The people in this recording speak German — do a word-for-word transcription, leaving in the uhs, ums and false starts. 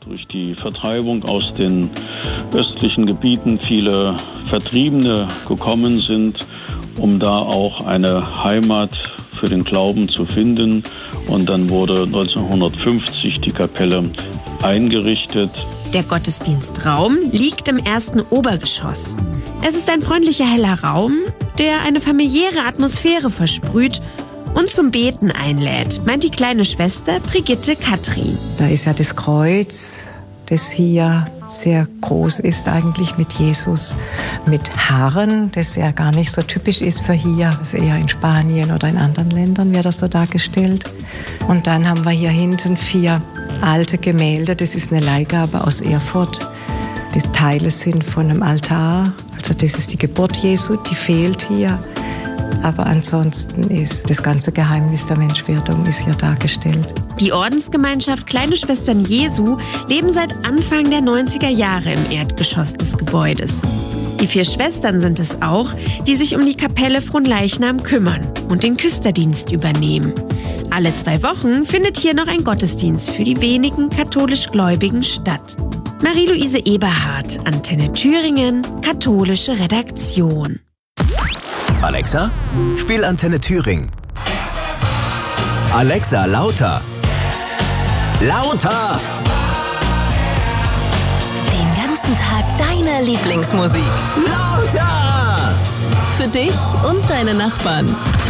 durch die Vertreibung aus den östlichen Gebieten viele Vertriebene gekommen sind, um da auch eine Heimat für den Glauben zu finden. Und dann wurde neunzehnhundertfünfzig die Kapelle eingerichtet. Der Gottesdienstraum liegt im ersten Obergeschoss. Es ist ein freundlicher, heller Raum, der eine familiäre Atmosphäre versprüht und zum Beten einlädt, meint die kleine Schwester Brigitte Katrin. Da ist ja das Kreuz, das hier sehr groß ist eigentlich mit Jesus, mit Haaren, das ja gar nicht so typisch ist für hier, das ist eher in Spanien oder in anderen Ländern wird das so dargestellt. Und dann haben wir hier hinten vier alte Gemälde, das ist eine Leihgabe aus Erfurt. Die Teile sind von einem Altar, also das ist die Geburt Jesu, die fehlt hier. Aber ansonsten ist das ganze Geheimnis der Menschwerdung ist hier dargestellt. Die Ordensgemeinschaft Kleine Schwestern Jesu leben seit Anfang der neunziger Jahre im Erdgeschoss des Gebäudes. Die vier Schwestern sind es auch, die sich um die Kapelle Fronleichnam kümmern und den Küsterdienst übernehmen. Alle zwei Wochen findet hier noch ein Gottesdienst für die wenigen katholisch Gläubigen statt. Marie-Louise Eberhardt, Antenne Thüringen, katholische Redaktion. Alexa, spiel Antenne Thüringen. Alexa, lauter. Lauter! Den ganzen Tag deine Lieblingsmusik. Lauter! Für dich und deine Nachbarn.